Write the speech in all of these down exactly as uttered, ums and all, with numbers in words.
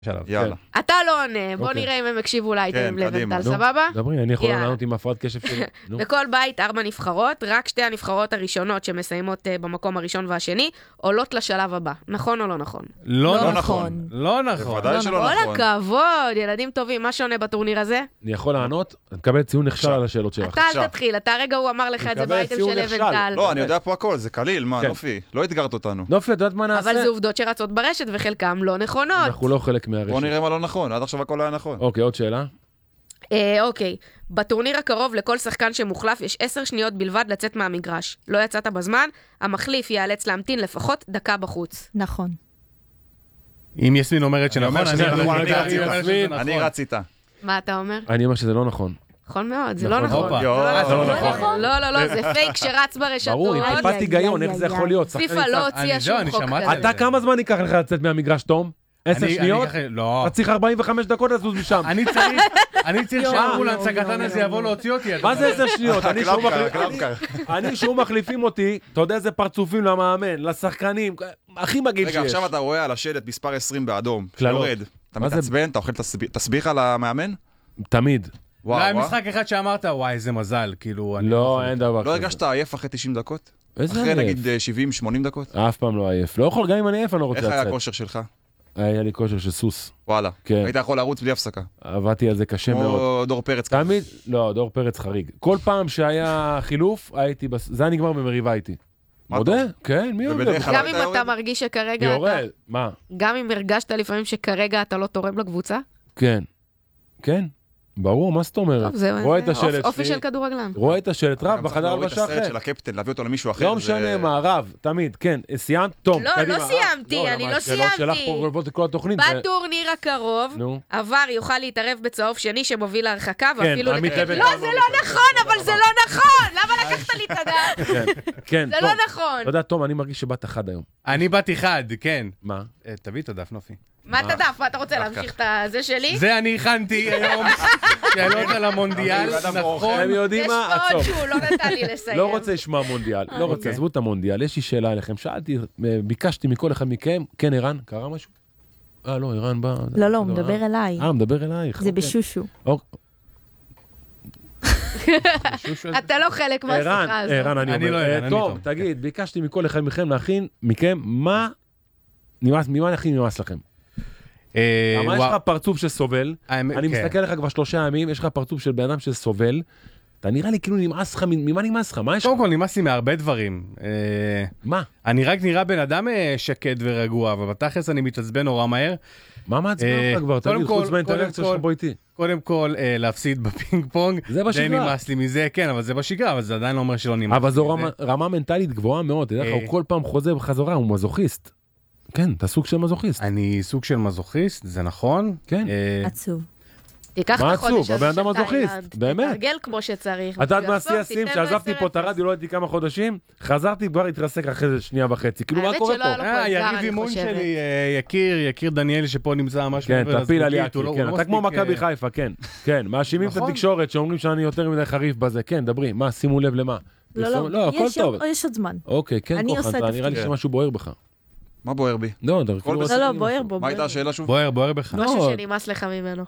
יאללה. אתה לא עונה, בוא נראה אם הם הקשיבו לאייטמים לבנטל, סבבה? דברי, אני יכול לענות עם הפרעת קשב שלי. בכל בית ארבע נבחרות, רק שתי הנבחרות הראשונות שמסיימות במקום הראשון והשני, עולות לשלב הבא. נכון או לא נכון? לא נכון. לא נכון. בוודאי שלא נכון. כל הכבוד, ילדים טובים, מה שונה בטורניר הזה? אני יכול לענות? אני מקבל ציון נכשל על השאלות שלך. אתה אל תתחיל, אתה רגע הוא אמר לך את זה באייטם של לבנטל. לא, אני יודע פה הכל, זה קליל, מה, נופי, לא התגרת אותנו. נופי, את יודעת מה נעשה? אבל זה עובדות שרצות ברשת וחלקם לא נכונות. אנחנו לא חלק מהרשת. בוא נראה מה לא נכון, עד עכשיו הכל היה נכון. אוקיי, עוד שאלה. אוקיי, בטורניר הקרוב לכל שחקן שמוחלף יש עשר שניות בלבד לצאת מהמגרש. לא יצאת בזמן, המחליף ייאלץ להמתין לפחות דקה בחוץ. נכון. אם יסמין אומרת שנכון, אני רץ איתה. מה אתה אומר? אני אומר שזה לא נכון. נכון מאוד, זה לא נכון. לא, לא, לא, זה פייק שרץ ברשתות. ברור, אם טיפת היגיון, איך זה יכול להיות? פיפה לא הוציאה שום חוק כזה. אתה כמה זמן ייקח לך לצאת מהמגרש, תום? עשר שניות? לא. אתה צריך ארבעים וחמש דקות לזוז משם. אני צריך שהאמבולנס הקטן הזה יבוא להוציא אותי. מה זה עשר שניות? אני שהוא מחליפים אותי, אתה יודע איזה פרצופים למאמן, לשחקנים, הכי מגעיל שיש. רגע, עכשיו אתה רואה על השלט מספר עשרים באדום, שיורד. אתה מתעצבן, אתה אוכל תסביך על המאמן? תמיד. לא, היה משחק אחד שאמרת, וואי, איזה מזל, כאילו... לא, אין דבר כזה. לא הרגשת עייף אחרי תשעים דקות? איזה אחרי עייף? נגיד שבעים שמונים דקות? אף פעם לא עייף. לא יכול, גם אם אני עייף, אני לא רוצה איך לצאת. היה הכושר שלך? היה לי כושר של סוס. וואלה. כן. היית יכול לרוץ בלי הפסקה. עבדתי על זה קשה מאוד. כמו דור פרץ. תמיד, לא, דור פרץ חריג. כל פעם שהיה חילוף, הייתי, זה היה נגמר במריבה איתי. מודה? כן, מי יודע? גם אם אתה מרגיש שכרגע יורד, מה? גם אם הרגשת לפעמים שכרגע אתה לא תורם לקבוצה? כן. כן. ברור, מה זאת אומרת? רואה את השלט שלי. אופי של כדורגלן. רואה את השלט, רב, בחדר הלבשה אחר. הסרט של הקפטן, להביא אותו למישהו אחר. לא משנה מה, רב, תמיד, כן. סיימת? תום, לא, לא סיימתי, אני לא סיימתי. שלך פה רבות את כל התוכנית. בטורניר הקרוב, עבר יוכל להתערב בצהוב שני שמוביל להרחקה, ואפילו... כן, לא, זה לא נכון, אבל זה לא נכון! למה לקחת לי את הדף? כן, זה לא נכון. אתה יודע, תום, אני מרגיש שבת אחד היום. אני בת אחד, כן. מה? תביא את הדף, נופי. מה אתה דף? מה אתה רוצה להמשיך את זה שלי? זה אני הכנתי היום, שאלות על המונדיאל, נכון. הם יודעים מה? יש פה עוד שהוא, לא נתן לי לסיים. לא רוצה לשמוע מונדיאל, לא רוצה, עזבו את המונדיאל, יש לי שאלה אליכם, שאלתי, ביקשתי מכל אחד מכם, כן, ערן, קרה משהו? אה, לא, ערן בא... לא, לא, הוא מדבר אליי. אה, מדבר אלייך. זה בשושו. אתה לא חלק מהשיחה הזאת. ערן, אני אומר, טוב, תגיד, ביקשתי מכל אחד מכם להכין, מכם, מה נמאס, ממה הכי נמאס לכם? מה יש לך פרצוף שסובל, אני מסתכל לך כבר שלושה ימים, יש לך פרצוף של בן אדם שסובל, אתה נראה לי כאילו נמאס לך, ממה נמאס לך? מה יש לך? קודם כל נמאס לי מהרבה דברים. מה? אני רק נראה בן אדם שקט ורגוע, אבל בתכלס אני מתעצבן נורא מהר. מה מעצבן אותך כבר? תגיד, חוץ מהאינטראקציה שלך בוא איתי. קודם כל, להפסיד בפינג פונג. זה בשגרה. די נמאס לי מזה, כן, אבל זה בשגרה, אבל זה עדיין לא אומר שלא נמאס. אבל זו רמה מנטלית גבוהה מאוד, אתה יודע, הוא כל פעם חוזר בחזרה, הוא מזוכיסט. כן, אתה סוג של מזוכיסט. אני סוג של מזוכיסט, זה נכון. כן. עצוב. תיקח את החודש הזה הבן אדם מזוכיסט, באמת. תתרגל כמו שצריך. אתה יודעת מה עשי השים, שעזבתי פה את הרדיו, לא הייתי כמה חודשים, חזרתי כבר התרסק אחרי זה שנייה וחצי. כאילו מה קורה פה? יריב אימון שלי, יקיר, יקיר דניאלי שפה נמצא ממש... כן, תפיל על יקיר, כן. אתה כמו מכבי חיפה, כן. כן, מאשימים את התקשורת שאומרים שאני יותר מדי חריף בזה. כן, דברי, מה, שימו לב למה. לא, לא, יש עוד זמן. אוקיי, כן, כוחן, נראה לי שמשהו בוער בך. מה בוער בי? לא, לא, בוער בו. מה הייתה השאלה שוב? בוער, בוער בך. משהו שנמאס לך ממנו.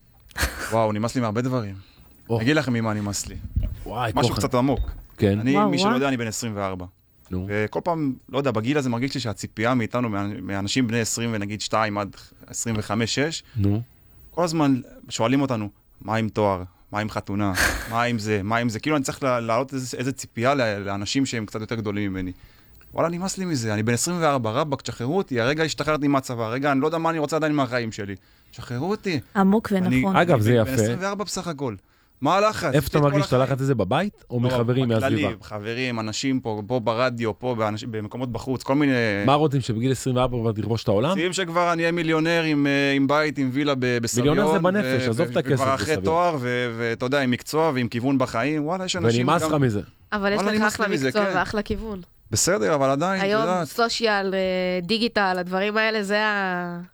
וואו, נמאס לי מהרבה דברים. אני אגיד לכם ממה נמאס לי. משהו קצת עמוק. כן. אני, מי שלא יודע, אני בן עשרים וארבע. וכל פעם, לא יודע, בגיל הזה מרגיש לי שהציפייה מאיתנו, מאנשים בני עשרים ונגיד שתיים עד עשרים וחמש שש, כל הזמן שואלים אותנו, מה עם תואר? מה עם חתונה? מה עם זה? מה עם זה? כאילו אני צריך להעלות איזה ציפייה לאנשים שהם קצת יותר גדולים ממני. וואלה, נמאס לי מזה, אני בן עשרים וארבע, רבק, תשחררו אותי, הרגע השתחררתי מהצבא, הרגע אני לא יודע מה אני רוצה עדיין מהחיים שלי. תשחררו אותי. עמוק ונכון. אגב, זה יפה. בן עשרים וארבע בסך הכל. מה הלחץ? איפה אתה מרגיש את הלחץ הזה בבית, או מחברים מהסביבה? חברים, אנשים פה, פה ברדיו, פה במקומות בחוץ, כל מיני... מה רוצים, שבגיל עשרים וארבע כבר תכבוש את העולם? רוצים שכבר אני אהיה מיליונר עם בית, עם וילה בסביון. מיליונר זה בנפש, עזוב את הכסף וכבר אחרי תואר, ואתה יודע, עם מקצוע ועם כיוון בחיים, וואלה, יש אנשים... ונמאס לך מזה. אבל יש לך אחלה מקצוע ואחלה כיוון. בסדר, אבל עדיין, היום סושיאל, דיגיטל, הדברים האלה, זה ה...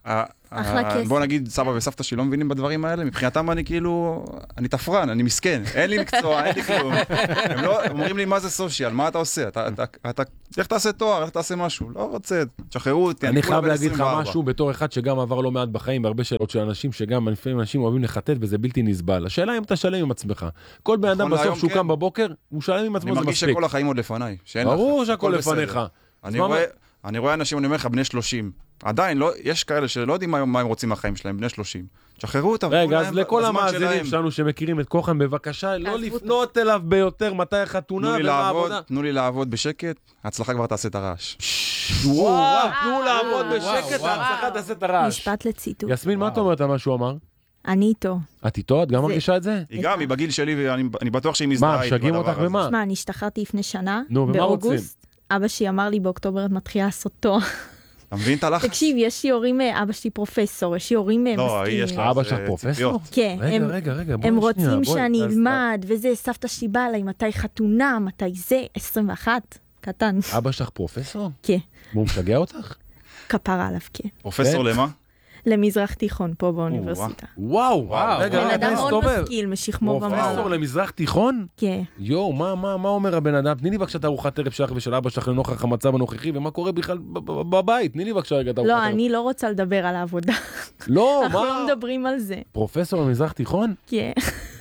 בוא נגיד, סבא וסבתא שלי לא מבינים בדברים האלה, מבחינתם אני כאילו, אני תפרן, אני מסכן, אין לי מקצוע, אין לי כלום. הם לא, אומרים לי, מה זה סושיאל, מה אתה עושה? אתה, איך תעשה תואר, איך תעשה משהו? לא רוצה, תשחררו אותי. אני חייב להגיד לך משהו בתור אחד שגם עבר לא מעט בחיים, בהרבה שאלות של אנשים, שגם לפעמים אנשים אוהבים לחטט, וזה בלתי נסבל. השאלה אם אתה שלם עם עצמך. כל בן אדם בסוף שהוא קם בבוקר, הוא שלם עם עצמו, זה מספיק. אני מרגיש שכל החיים עוד לפניי, ברור שהכל לפניך. אני רואה, אני רואה אנשים, אני אומר לך, בני שלושים. עדיין, לא, יש כאלה שלא יודעים מה, מה הם רוצים מהחיים שלהם, בני שלושים. תשחררו אותם. רגע, אז לכל המאזינים שלנו שמכירים את כוחם, בבקשה, לא לפנות אליו ביותר, מתי החתונה ומה העבודה. תנו לי לעבוד בשקט, ההצלחה כבר תעשה את הרעש. וואו, תנו לעבוד בשקט, ההצלחה תעשה את הרעש. משפט לציטוט. יסמין, מה אתה אומרת על מה שהוא אמר? אני איתו. את איתו? את גם מרגישה את זה? היא גם, היא בגיל שלי, ואני בטוח שהיא מזדהה. מה, משגעים אותך במה? שמע, אני השתחררתי לפני שנה, נו, ומה רוצים? אבא שלי אמר לי באוקטובר את מתחילה לעשות תואר. אתה מבין את הלחץ? תקשיב, יש לי הורים, אבא שלי פרופסור, יש לי הורים מסכים. לא, יש לה אבא שלך פרופסור? כן. רגע, רגע, רגע, הם רוצים שאני אלמד, וזה, סבתא שלי באה אליי, מתי חתונה, מתי זה, עשרים ואחת, קטן. אבא שלך פרופסור? כן. והוא משגע אותך? כפרה עליו, כן. פרופסור למה? למזרח תיכון, פה באוניברסיטה. וואו, רגע, בן אדם מאוד משכיל, משכמו ומעלה. פרופסור למזרח תיכון? כן. יואו, מה אומר הבן אדם? תני לי בבקשה את ארוחת ערב שלך ושל אבא שלך לנוכח המצב הנוכחי, ומה קורה בכלל בבית? תני לי בבקשה רגע את ארוחת ערב. לא, אני לא רוצה לדבר על העבודה. לא, מה? אנחנו לא מדברים על זה. פרופסור למזרח תיכון? כן.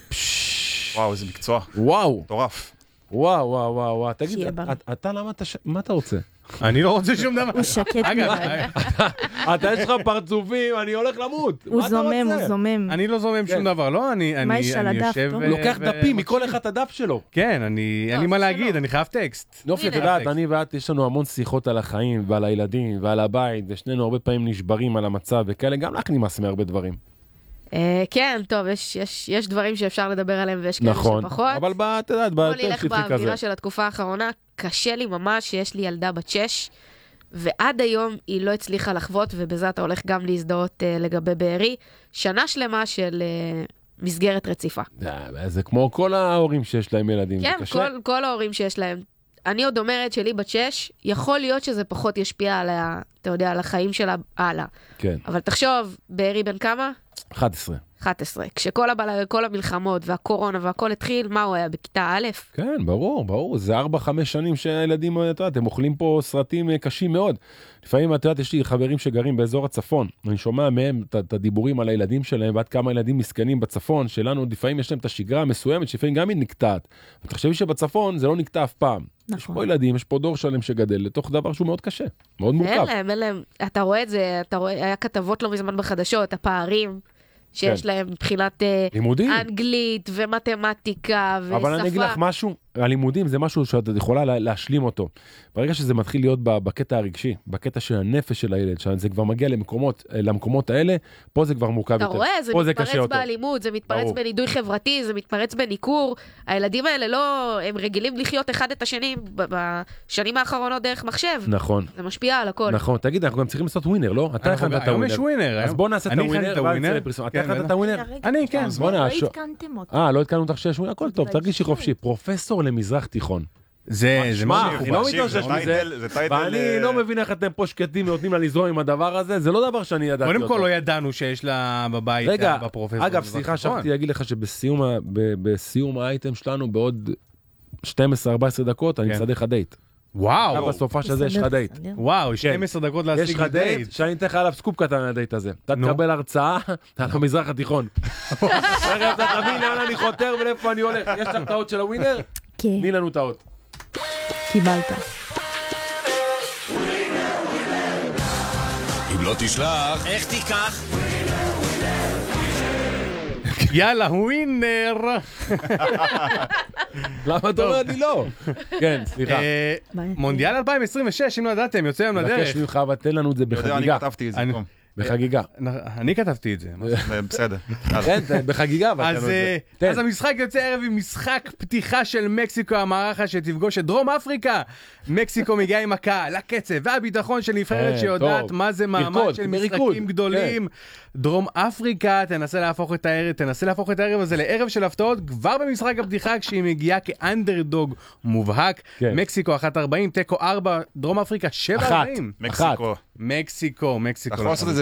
וואו, איזה מקצוע. וואו. מטורף. וואו, וואו, וואו, וואו. תגיד, אתה למה אתה... מה אתה רוצה? אני לא רוצה שום דבר. הוא שקט מדי. אתה יש לך פרצופים, אני הולך למות. הוא זומם, הוא זומם. אני לא זומם שום דבר, לא, אני יושב... לוקח דפים מכל אחד הדף שלו. כן, אין לי מה להגיד, אני חייב טקסט. יופי, אתה יודעת, אני ואת, יש לנו המון שיחות על החיים ועל הילדים ועל הבית, ושנינו הרבה פעמים נשברים על המצב וכאלה, גם לך נמאס מהרבה דברים. כן, טוב, יש דברים שאפשר לדבר עליהם ויש כאלה שפחות. נכון, אבל אתה יודעת, בוא נלך באווירה של התקופה האחרונה, קשה לי ממש שיש לי ילדה בת שש, ועד היום היא לא הצליחה לחוות, ובזה אתה הולך גם להזדהות לגבי בארי, שנה שלמה של מסגרת רציפה. זה כמו כל ההורים שיש להם ילדים. כן, כל ההורים שיש להם. אני עוד אומרת שלי בת שש, יכול להיות שזה פחות ישפיע על, אתה יודע, על החיים שלה הלאה. כן. אבל תחשוב, בארי בן כמה? אחת עשרה. אחת עשרה. כשכל הבל... כל המלחמות והקורונה והכל התחיל, מה הוא היה? בכיתה א'? כן, ברור, ברור. זה ארבע, חמש שנים שהילדים, אתה יודעת, הם אוכלים פה סרטים קשים מאוד. לפעמים, אתה יודעת, יש לי חברים שגרים באזור הצפון. אני שומע מהם את הדיבורים על הילדים שלהם, ועד כמה ילדים מסכנים בצפון, שלנו לפעמים יש להם את השגרה המסוימת, שלפעמים גם היא נקטעת. ותחשבי שבצפון זה לא נקטע אף פעם. נכון. יש פה ילדים, יש פה דור שלם שגדל לתוך דבר שהוא מאוד קשה, מאוד מורכב. אין להם, אין להם. אתה רואה את זה, אתה רואה, היה כתבות לא מזמן בחדשות, הפערים שיש כן. להם מבחינת לימודים. אנגלית ומתמטיקה ושפה. אבל אני אגיד לך משהו, הלימודים זה משהו שאת יכולה להשלים אותו. ברגע שזה מתחיל להיות בקטע הרגשי, בקטע של הנפש של הילד, שזה כבר מגיע למקומות, למקומות האלה, פה זה כבר מורכב יותר. אתה רואה, זה מתפרץ באלימות, זה מתפרץ בנידוי חברתי, זה מתפרץ בניקור. הילדים האלה לא, הם רגילים לחיות אחד את השני בשנים האחרונות דרך מחשב. נכון. זה משפיע על הכל. נכון, תגיד, אנחנו גם צריכים לעשות ווינר, לא? אתה הכנת את הווינר. אז בוא נעשה את הווינר. אתה הכנת את הווינר? אני, כן. לא התקנתם אותו. אה, לא התקנו אותך שיש ווינר? הכל טוב, תרגישי חופשי. פרופסור למזרח תיכון. זה, זה מה, אני לא מתרשש מזה, ואני לא מבין איך אתם פה שקטים ונותנים לה לזרום עם הדבר הזה, זה לא דבר שאני ידעתי אותו. קודם כל לא ידענו שיש לה בבית בפרופסור. אגב, סליחה, שכחתי להגיד לך שבסיום האייטם שלנו בעוד שתים עשרה ארבע עשרה דקות, אני אסדר לך דייט. וואו. בסופה של זה יש לך דייט. וואו, שתים עשרה דקות להשיג יש לך דייט, שאני אתן לך עליו סקופ קטן על הדייט הזה. אתה תקבל הרצאה על המזרח התיכון. רגע, אתה תבין לאן אני חותר ולאיפה אני הולך. יש לך טעות של הווינר? כן. תני לנו טעות. קיבלת. אם לא תשלח, איך תיקח? יאללה, ווינר. למה אתה אומר לי לא? כן, סליחה. מונדיאל אלפיים עשרים ושש, אם לא ידעתם, יוצא היום לדרך. מבקש ממך, אבל תן לנו את זה בחגיגה. אני כתבתי את זה. בחגיגה. אני כתבתי את זה. בסדר. כן, בחגיגה. אז המשחק יוצא ערב עם משחק פתיחה של מקסיקו, המערכה שתפגוש את דרום אפריקה. מקסיקו מגיעה עם הקהל, הקצב והביטחון של נבחרת שיודעת מה זה מעמד של משחקים גדולים. דרום אפריקה תנסה להפוך את הערב, תנסה להפוך את הערב הזה לערב של הפתעות כבר במשחק הפתיחה כשהיא מגיעה כאנדרדוג מובהק. מקסיקו אחת ארבעים, טקו ארבע, דרום אפריקה שבע ארבעים. מקסיקו. מקסיקו, מקסיקו. אתה יכול לעשות את זה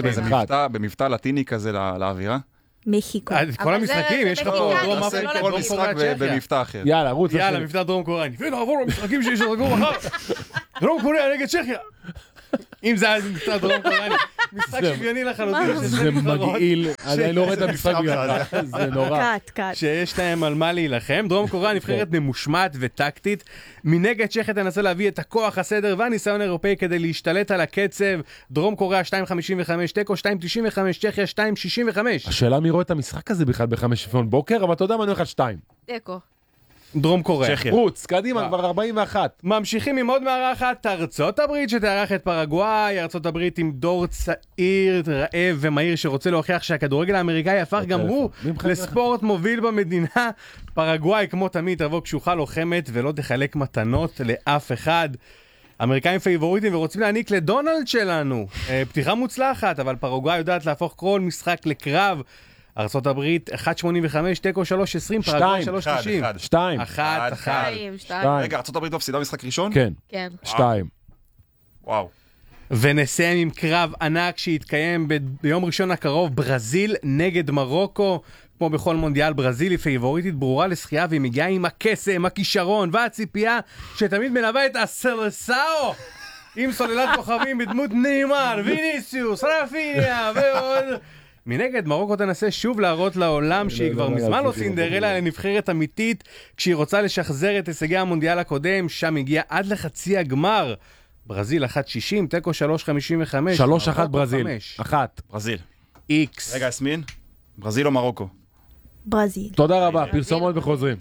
במבטא לטיני כזה לאווירה. מחיקו. כל המשחקים, יש לך פה דרום אפריקה, כל משחק במבטא אחר. יאללה, רוץ. יאללה, מבטא דרום קוריאני. ונעבור למשחקים שישחקו מחר. דרום קוריאה נגד צ'כיה. אם זה היה מבטא דרום קוריאני. משחק שוויוני לחלוטין. זה מגעיל. אני לא רואה את המשחק ביחד. זה נורא. קאט, קאט. שיש להם על מה להילחם. דרום קוריאה נבחרת ממושמעת וטקטית. מנגד צ'כיה תנסה להביא את הכוח, הסדר והניסיון האירופאי כדי להשתלט על הקצב. דרום קוריאה שתיים חמישים וחמש, טקו שתיים תשעים וחמש, צ'כיה שתיים שישים וחמש. השאלה מי רואה את המשחק הזה בכלל בחמש לפנות בוקר, אבל אתה יודע מה אני הולך על שתיים. תיקו. דרום קוריאה. רוץ, קדימה, כבר ארבעים ואחת. ממשיכים עם עוד מארחת, ארצות הברית שתארח את פרגוואי. ארצות הברית עם דור צעיר, רעב ומהיר שרוצה להוכיח שהכדורגל האמריקאי הפך גם הוא לספורט מוביל במדינה. פרגוואי כמו תמיד תבוא קשוחה לוחמת ולא תחלק מתנות לאף אחד. אמריקאים פייבוריטים ורוצים להעניק לדונלד שלנו פתיחה מוצלחת, אבל פרגוואי יודעת להפוך כל משחק לקרב. ארצות הברית אחת שמונים וחמש, טקו שלוש עשרים, פרגוואי שלוש תשעים. שתיים. אחת, אחת. רגע, ארצות הברית מפסידה משחק ראשון? כן. כן. שתיים. וואו. ונסיים עם קרב ענק שיתקיים ביום ראשון הקרוב, ברזיל נגד מרוקו. כמו בכל מונדיאל, ברזיל היא פייבוריטית ברורה לשחייה, והיא מגיעה עם הקסם, הכישרון והציפייה שתמיד מלווה את הסלסאו עם סוללת כוכבים בדמות ניימר, ויניסיוס, רפיניה ועוד. מנגד, מרוקו תנסה שוב להראות לעולם שהיא כבר מזמן לא סינדרלה, אלא נבחרת אמיתית כשהיא רוצה לשחזר את הישגי המונדיאל הקודם, שם הגיעה עד לחצי הגמר. ברזיל אחת שישים, טקו שלוש חמישים וחמש. שלוש אחת ברזיל. אחת. ברזיל. איקס. רגע, יסמין. ברזיל או מרוקו? ברזיל. תודה רבה, פרסומות וחוזרים.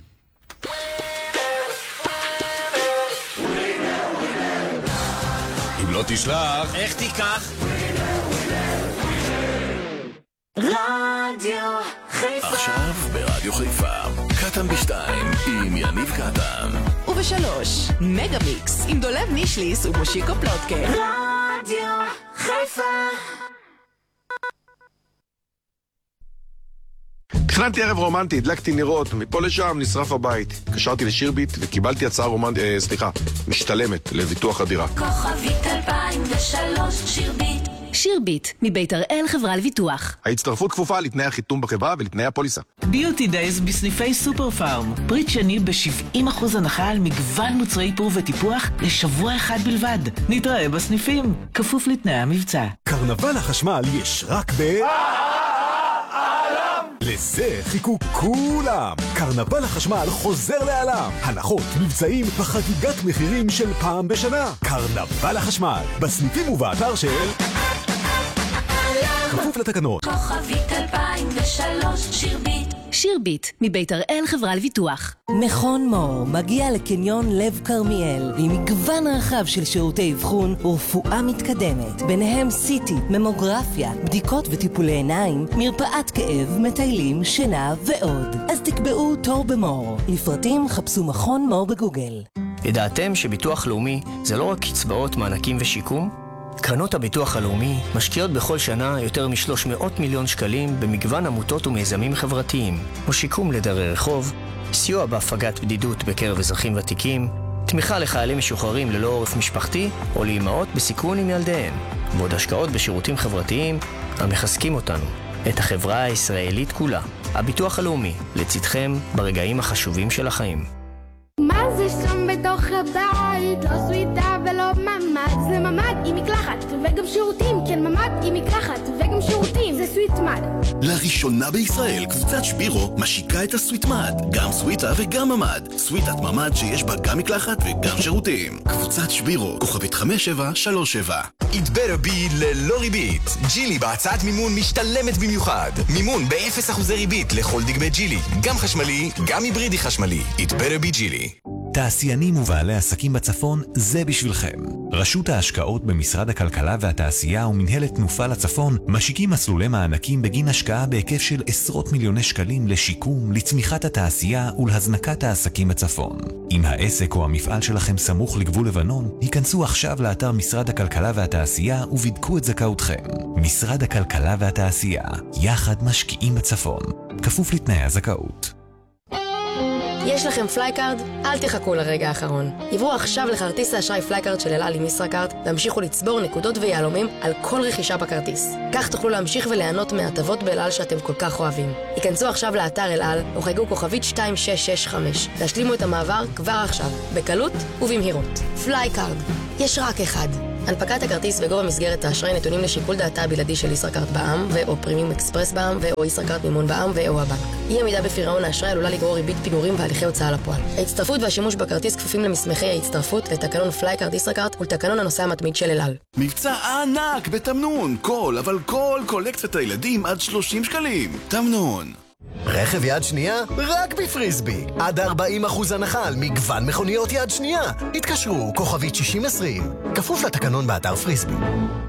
אם לא תשלח, איך תיקח? רדיו חיפה. עכשיו ברדיו חיפה, קטן בשתיים עם יניב קטן. ובשלוש, מגה מיקס עם דולב נישליס ומושיקו פלוטקה. רדיו חיפה. תכננתי ערב רומנטי, הדלקתי נרות, מפה לשם נשרף הבית. קשרתי לשירביט וקיבלתי הצעה רומנטית, אה, סליחה, משתלמת לביטוח הדירה. כוכבית אלפיים ושלוש שירביט. שירביט, מבית הראל חברה לביטוח. ההצטרפות כפופה לתנאי החיתום בחברה ולתנאי הפוליסה. ביוטי דייז בסניפי סופר פארם. פריט שני ב-שבעים אחוז הנחה על מגוון מוצרי איפור וטיפוח לשבוע אחד בלבד. נתראה בסניפים, כפוף לתנאי המבצע. קרנבל החשמל יש רק ב... לזה חיכו כולם. קרנבל החשמל חוזר לעלם. הנחות, מבצעים וחגיגת מחירים של פעם בשנה. קרנבל החשמל, בסניפים ובאתר של... כפוף לתקנות. כוכבית אלפיים ושלוש שירביט. שירביט, מבית הראל חברה לביטוח. מכון מור מגיע לקניון לב קרמיאל עם מגוון רחב של שירותי אבחון ורפואה מתקדמת, ביניהם סיטי, ממוגרפיה, בדיקות וטיפולי עיניים, מרפאת כאב, מטיילים, שינה ועוד. אז תקבעו תור במור. לפרטים חפשו מכון מור בגוגל. ידעתם שביטוח לאומי זה לא רק קצבאות, מענקים ושיקום? קרנות הביטוח הלאומי משקיעות בכל שנה יותר מ-שלוש מאות מיליון שקלים במגוון עמותות ומיזמים חברתיים, כמו שיקום לדרי רחוב, סיוע בהפגת בדידות בקרב אזרחים ותיקים, תמיכה לחיילים משוחררים ללא עורף משפחתי או לאימהות בסיכון עם ילדיהם, ועוד השקעות בשירותים חברתיים המחזקים אותנו, את החברה הישראלית כולה. הביטוח הלאומי, לצדכם ברגעים החשובים של החיים. מה זה שם בתוך הבית? לא סוויטה ולא ממד, זה ממד עם מקלחת וגם שירותים. כן, ממד עם מקלחת וגם שירותים, זה סוויטמד. לראשונה בישראל קבוצת שבירו משיקה את הסוויטמד, גם סוויטה וגם ממד. סוויטת ממד שיש בה גם מקלחת וגם שירותים. קבוצת שבירו, כוכבית חמש שבע שלוש שבע. It better be ללא ריבית. ג'ילי בהצעת מימון משתלמת במיוחד. מימון ב-אפס אחוזי ריבית לכל דגמי ג'ילי, גם חשמלי, גם היברידי חשמלי. It better be ג'ילי. תעשיינים ובעלי עסקים בצפון, זה בשבילכם. רשות ההשקעות במשרד הכלכלה והתעשייה ומנהלת תנופה לצפון משיקים מסלולי מענקים בגין השקעה בהיקף של עשרות מיליוני שקלים לשיקום, לצמיחת התעשייה ולהזנקת העסקים בצפון. אם העסק או המפעל שלכם סמוך לגבול לבנון, היכנסו עכשיו לאתר משרד הכלכלה והתעשייה ובדקו את זכאותכם. משרד הכלכלה והתעשייה, יחד משקיעים בצפון. כפוף לתנאי הזכאות. יש לכם פלייקארד? אל תחכו לרגע האחרון. עברו עכשיו לכרטיס האשראי פלייקארד של אל על עם ישראכרט, והמשיכו לצבור נקודות ויהלומים על כל רכישה בכרטיס. כך תוכלו להמשיך וליהנות מהטבות באל על שאתם כל כך אוהבים. היכנסו עכשיו לאתר אל על, או חייגו כוכבית שתיים שש שש חמש. להשלימו את המעבר כבר עכשיו, בקלות ובמהירות. פלייקארד. יש רק אחד. הנפקת הכרטיס וגובה מסגרת האשראי נתונים לשיקול דעתה הבלעדי של ישראכרט בע"מ ו/או פרימיום אקספרס בע"מ ו/או ישראכרט מימון בע"מ ו/או הבנק. אי עמידה בפירעון האשראי עלולה לגרור ריבית פיגורים והליכי הוצאה לפועל. ההצטרפות והשימוש בכרטיס כפופים למסמכי ההצטרפות לתקנון פלייקארד ישראכרט ולתקנון הנוסע המתמיד של אל על. מבצע ענק בתמנון, כל אבל כל קולקציית הילדים עד שלושים שקלים. תמנון. רכב יד שנייה? רק בפריסבי. עד ארבעים אחוז הנחה על מגוון מכוניות יד שנייה. התקשרו, כוכבית שישים עשרים. כפוף לתקנון באתר פריסבי.